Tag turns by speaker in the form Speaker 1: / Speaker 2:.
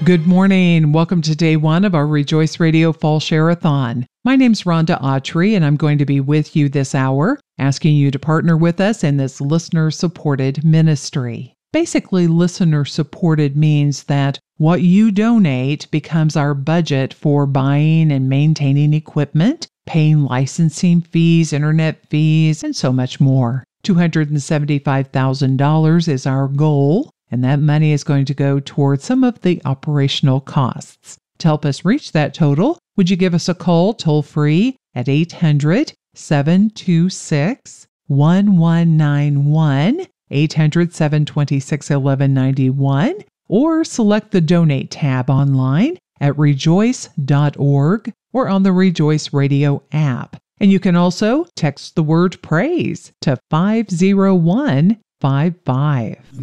Speaker 1: Good morning. Welcome to day one of our Rejoice Radio Fall Share-a-thon. My name's Rhonda Autry, and I'm going to be with you this hour, asking you to partner with us in this listener-supported ministry. Basically, listener-supported means that what you donate becomes our budget for buying and maintaining equipment, paying licensing fees, internet fees, and so much more. $275,000 is our goal, and that money is going to go towards some of the operational costs. To help us reach that total, would you give us a call toll-free at 800-726-1191, 800-726-1191, or select the Donate tab online at rejoice.org or on the Rejoice Radio app. And you can also text the word PRAISE to 50155.